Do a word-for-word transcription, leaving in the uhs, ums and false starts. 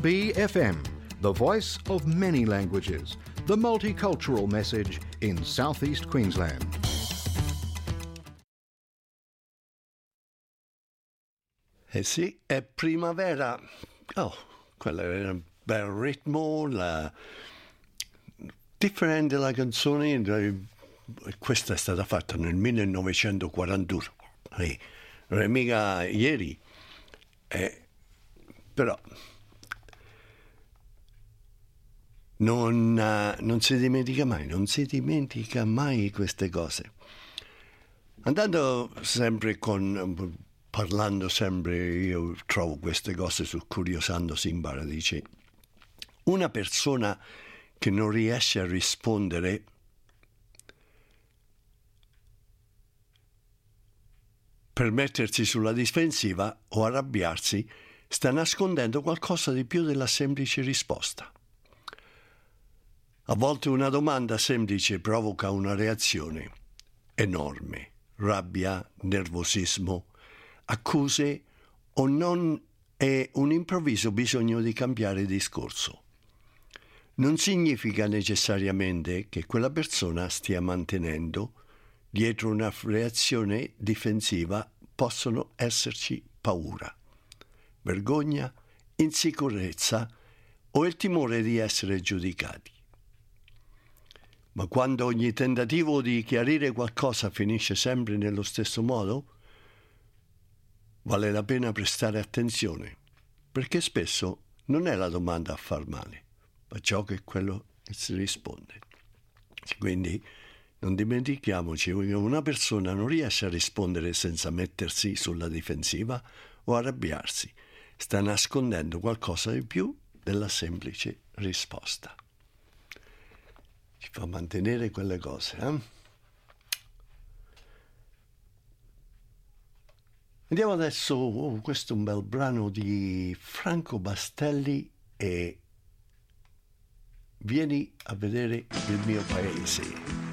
B F M, the voice of many languages, the multicultural message in southeast Queensland. Eh sì, è primavera. Oh, quello era un bel ritmo, la... differente la canzone. Questa è stata fatta nel millenovecentoquarantuno, eh, non è mica ieri, eh, però non, uh, non si dimentica mai, non si dimentica mai queste cose. Andando sempre con, parlando sempre, io trovo queste cose su Curiosando Simbara, dice, una persona che non riesce a rispondere per mettersi sulla difensiva o arrabbiarsi, sta nascondendo qualcosa di più della semplice risposta. A volte una domanda semplice provoca una reazione enorme, rabbia, nervosismo, accuse o non è un improvviso bisogno di cambiare discorso. Non significa necessariamente che quella persona stia mantenendo. Dietro una reazione difensiva possono esserci paura, vergogna, insicurezza o il timore di essere giudicati. Ma quando ogni tentativo di chiarire qualcosa finisce sempre nello stesso modo, vale la pena prestare attenzione, perché spesso non è la domanda a far male, ma ciò che è quello che si risponde. Quindi non dimentichiamoci che una persona non riesce a rispondere senza mettersi sulla difensiva o arrabbiarsi. Sta nascondendo qualcosa di più della semplice risposta. Ci fa mantenere quelle cose, eh? Andiamo adesso, oh, questo è un bel brano di Franco Bastelli e Vieni a vedere il mio paese.